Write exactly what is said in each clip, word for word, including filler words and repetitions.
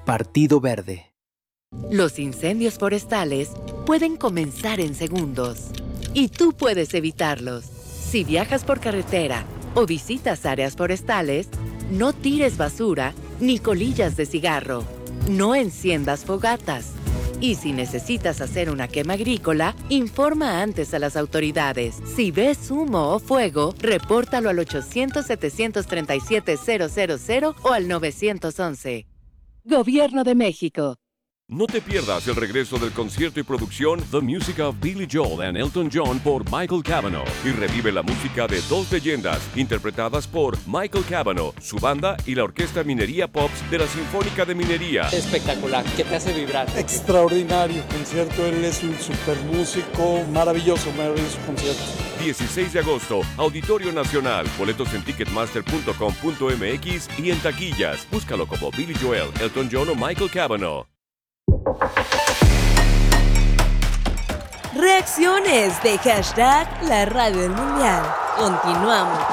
Partido Verde. Los incendios forestales pueden comenzar en segundos y tú puedes evitarlos. Si viajas por carretera o visitas áreas forestales, no tires basura ni colillas de cigarro. No enciendas fogatas. Y si necesitas hacer una quema agrícola, informa antes a las autoridades. Si ves humo o fuego, repórtalo al ochocientos, setecientos treinta y siete, cero cero cero o al nueve once. Gobierno de México. No te pierdas el regreso del concierto y producción The Music of Billy Joel and Elton John por Michael Cavanaugh y revive la música de dos leyendas interpretadas por Michael Cavanaugh, su banda y la Orquesta Minería Pops de la Sinfónica de Minería. Espectacular, que te hace vibrar. Extraordinario concierto, él es un super músico, maravilloso, maravilloso concierto. dieciséis de agosto, Auditorio Nacional, boletos en ticketmaster punto com punto m x y en taquillas. Búscalo como Billy Joel, Elton John o Michael Cavanaugh. Reacciones de hashtag La Radio del Mundial. Continuamos.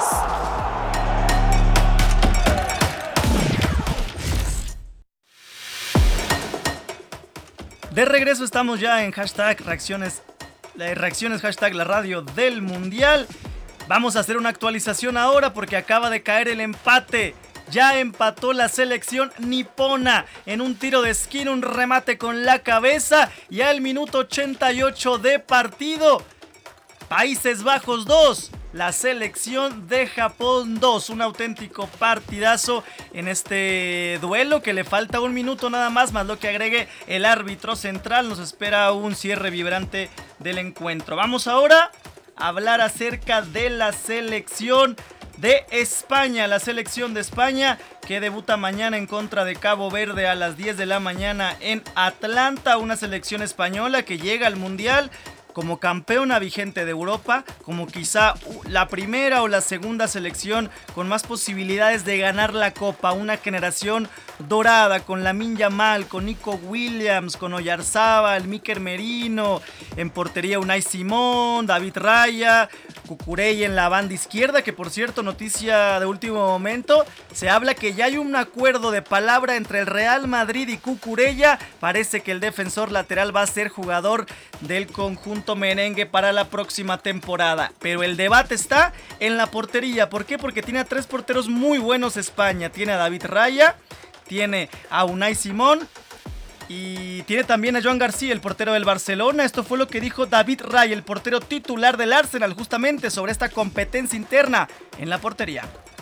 De regreso estamos ya en hashtag reacciones, reacciones hashtag La Radio del Mundial. Vamos a hacer una actualización ahora porque acaba de caer el empate. Ya empató la selección nipona en un tiro de esquina, un remate con la cabeza. Y al minuto ochenta y ocho de partido, Países Bajos dos, la selección de Japón dos. Un auténtico partidazo en este duelo que le falta un minuto nada más, más lo que agregue el árbitro central. Nos espera un cierre vibrante del encuentro. Vamos ahora a hablar acerca de la selección de España, la selección de España que debuta mañana en contra de Cabo Verde a las diez de la mañana en Atlanta. Una selección española que llega al Mundial como campeona vigente de Europa, como quizá la primera o la segunda selección con más posibilidades de ganar la Copa. Una generación dorada con Lamine Yamal, con Nico Williams, con Oyarzábal, Mikel Merino, en portería Unai Simón, David Raya, Cucurella en la banda izquierda, que por cierto, noticia de último momento, se habla que ya hay un acuerdo de palabra entre el Real Madrid y Cucurella. Parece que el defensor lateral va a ser jugador del conjunto merengue para la próxima temporada, pero el debate está en la portería. ¿Por qué? Porque tiene a tres porteros muy buenos España. Tiene a David Raya, tiene a Unai Simón y tiene también a Joan García, el portero del Barcelona. Esto fue lo que dijo David Raya, el portero titular del Arsenal, justamente sobre esta competencia interna en la portería.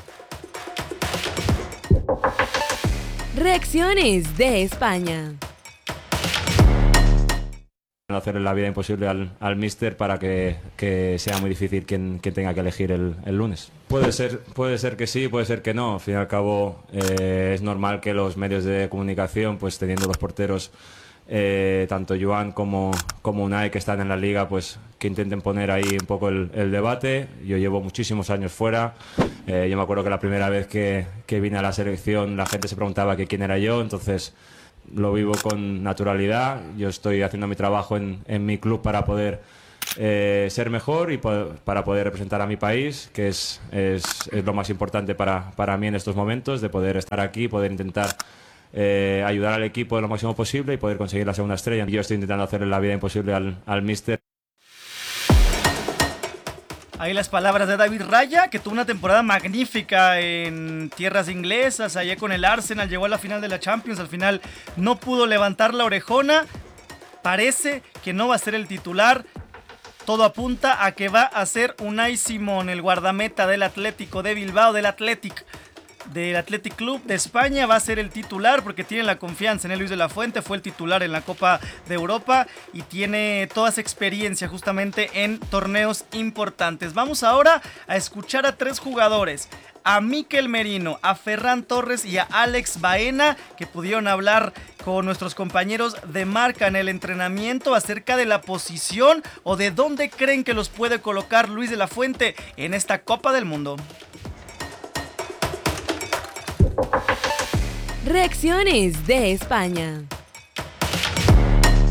Reacciones de España. Hacerle la vida imposible al, al míster para que, que sea muy difícil quien, quien tenga que elegir el, el lunes. Puede ser, puede ser que sí, puede ser que no. Al fin y al cabo eh, es normal que los medios de comunicación, pues teniendo los porteros, eh, tanto Joan como, como Unai, que están en la liga, pues que intenten poner ahí un poco el, el debate. Yo llevo muchísimos años fuera. Eh, yo me acuerdo que la primera vez que, que vine a la selección la gente se preguntaba que quién era yo, entonces lo vivo con naturalidad. Yo estoy haciendo mi trabajo en, en mi club para poder eh, ser mejor y po- para poder representar a mi país, que es, es, es lo más importante para, para mí en estos momentos, de poder estar aquí, poder intentar eh, ayudar al equipo lo máximo posible y poder conseguir la segunda estrella. Yo estoy intentando hacerle la vida imposible al, al míster. Ahí las palabras de David Raya, que tuvo una temporada magnífica en tierras inglesas, allá con el Arsenal, llegó a la final de la Champions, al final no pudo levantar la orejona, parece que no va a ser el titular, todo apunta a que va a ser Unai Simón, el guardameta del Atlético de Bilbao, del Athletic, del Athletic Club de España, va a ser el titular porque tiene la confianza en él. Luis de la Fuente fue el titular en la Copa de Europa y tiene toda esa experiencia justamente en torneos importantes. Vamos ahora a escuchar a tres jugadores, a Mikel Merino, a Ferran Torres y a Alex Baena, que pudieron hablar con nuestros compañeros de Marca en el entrenamiento acerca de la posición o de dónde creen que los puede colocar Luis de la Fuente en esta Copa del Mundo. Reacciones de España.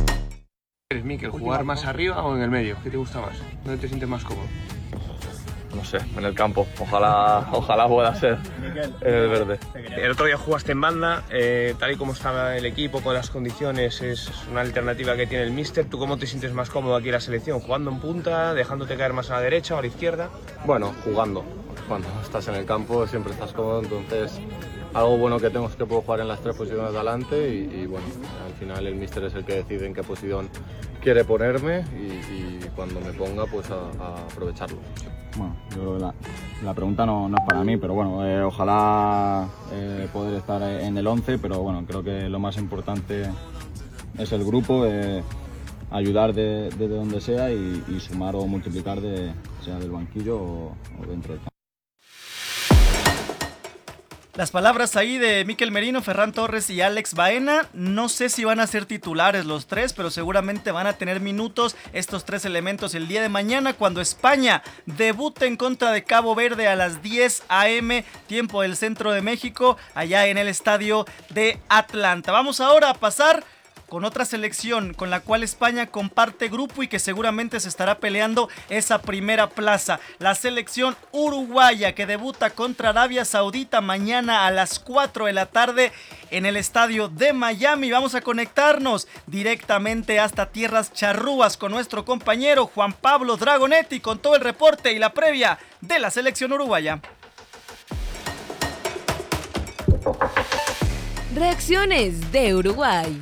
¿Mikel, jugar más arriba o en el medio? ¿Qué te gusta más? ¿Dónde te sientes más cómodo? no sé, en el campo. Ojalá, ojalá pueda ser en el verde. El otro día jugaste en banda, eh, tal y como estaba el equipo, con las condiciones, es una alternativa que tiene el míster. ¿Tú cómo te sientes más cómodo aquí en la selección? ¿Jugando en punta, dejándote caer más a la derecha o a la izquierda? Bueno, jugando. Cuando estás en el campo siempre estás cómodo, entonces algo bueno que tengo es que puedo jugar en las tres posiciones de adelante y, y bueno, al final el míster es el que decide en qué posición quiere ponerme y, y cuando me ponga pues a, a aprovecharlo. Bueno, yo creo que la, la pregunta no, no es para mí, pero bueno, eh, ojalá eh, poder estar en el once, pero bueno, creo que lo más importante es el grupo, eh, ayudar de, desde donde sea y, y sumar o multiplicar, de, sea del banquillo o, o dentro del campo. Las palabras ahí de Mikel Merino, Ferran Torres y Alex Baena. No sé si van a ser titulares los tres, pero seguramente van a tener minutos estos tres elementos el día de mañana cuando España debute en contra de Cabo Verde a las diez a eme, tiempo del centro de México, allá en el estadio de Atlanta. Vamos ahora a pasar con otra selección con la cual España comparte grupo y que seguramente se estará peleando esa primera plaza. La selección uruguaya que debuta contra Arabia Saudita mañana a las cuatro de la tarde en el estadio de Miami. Vamos a conectarnos directamente hasta tierras charrúas con nuestro compañero Juan Pablo Dragonetti con todo el reporte y la previa de la selección uruguaya. Reacciones de Uruguay.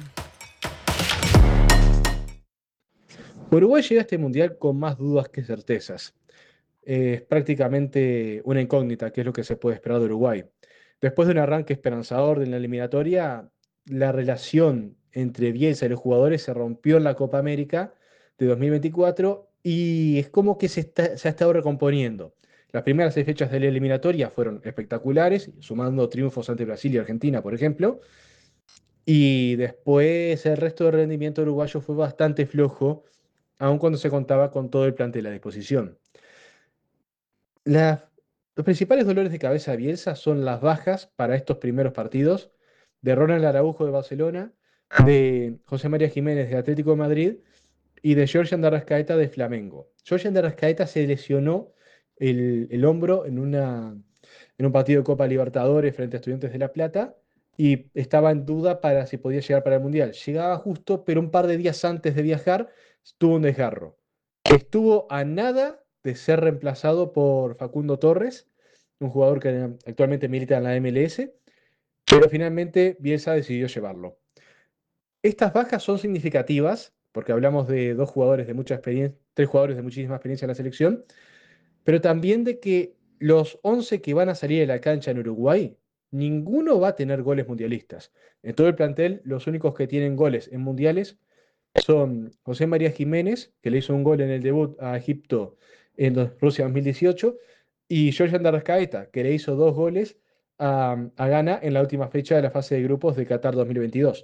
Uruguay llega a este mundial con más dudas que certezas. Eh, es prácticamente una incógnita qué es lo que se puede esperar de Uruguay. Después de un arranque esperanzador de la eliminatoria, la relación entre Bielsa y los jugadores se rompió en la Copa América de dos mil veinticuatro y es como que se, está, se ha estado recomponiendo. Las primeras seis fechas de la eliminatoria fueron espectaculares, sumando triunfos ante Brasil y Argentina, por ejemplo. Y después el resto del rendimiento uruguayo fue bastante flojo, aun cuando se contaba con todo el plantel a disposición. La, los principales dolores de cabeza de Bielsa son las bajas para estos primeros partidos de Ronald Araujo de Barcelona, de José María Jiménez de Atlético de Madrid y de Georgian de Arrascaeta de Flamengo. Georgian de Arrascaeta se lesionó el, el hombro en, una, en un partido de Copa Libertadores frente a Estudiantes de La Plata y estaba en duda para si podía llegar para el Mundial. Llegaba justo, pero un par de días antes de viajar tuvo un desgarro. Estuvo a nada de ser reemplazado por Facundo Torres, un jugador que actualmente milita en la eme ele ese, pero finalmente Bielsa decidió llevarlo. Estas bajas son significativas, porque hablamos de dos jugadores de mucha experiencia, tres jugadores de muchísima experiencia en la selección, pero también de que los once que van a salir de la cancha en Uruguay, ninguno va a tener goles mundialistas. En todo el plantel, los únicos que tienen goles en mundiales son José María Jiménez, que le hizo un gol en el debut a Egipto en Rusia dos mil dieciocho, y Georgian de Arrascaeta, que le hizo dos goles a, a Ghana en la última fecha de la fase de grupos de Qatar dos mil veintidós.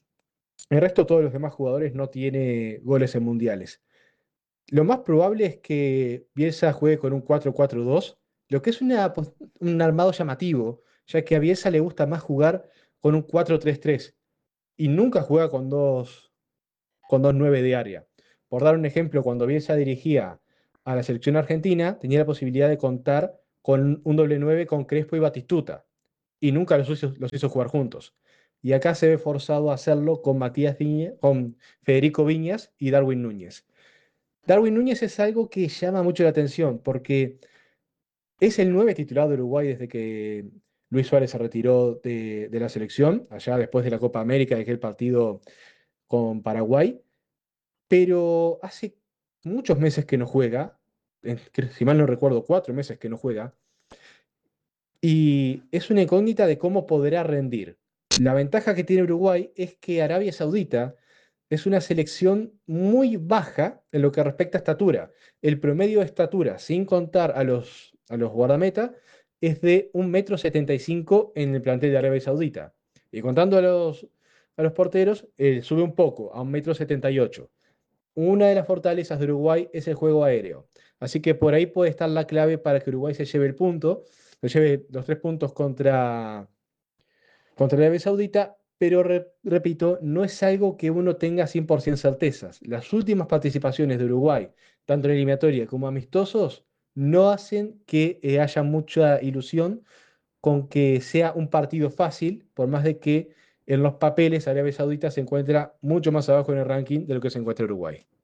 El resto, todos los demás jugadores no tienen goles en mundiales. Lo más probable es que Bielsa juegue con un cuatro cuatro dos, lo que es una, un armado llamativo, ya que a Bielsa le gusta más jugar con un cuatro tres tres y nunca juega con dos con dos nueve de área. Por dar un ejemplo, cuando Bielsa dirigía a la selección argentina, tenía la posibilidad de contar con un doble nueve con Crespo y Batistuta, y nunca los hizo, los hizo jugar juntos. Y acá se ve forzado a hacerlo con, Matías Viña, con Federico Viñas y Darwin Núñez. Darwin Núñez es algo que llama mucho la atención, porque es el nueve titular de Uruguay desde que Luis Suárez se retiró de, de la selección, allá después de la Copa América, de aquel partido con Paraguay, pero hace muchos meses que no juega, si mal no recuerdo, cuatro meses que no juega, y es una incógnita de cómo podrá rendir. La ventaja que tiene Uruguay es que Arabia Saudita es una selección muy baja en lo que respecta a estatura. El promedio de estatura, sin contar a los, a los guardametas, es de un metro setenta y cinco en el plantel de Arabia Saudita. Y contando a los a los porteros, eh, sube un poco, a un metro setenta y ocho. Una de las fortalezas de Uruguay es el juego aéreo. Así que por ahí puede estar la clave para que Uruguay se lleve el punto, se lleve los tres puntos contra, contra Arabia Saudita, pero re, repito, no es algo que uno tenga cien por ciento certezas. Las últimas participaciones de Uruguay, tanto en eliminatoria como amistosos, no hacen que eh, haya mucha ilusión con que sea un partido fácil, por más de que en los papeles Arabia Saudita se encuentra mucho más abajo en el ranking de lo que se encuentra Uruguay.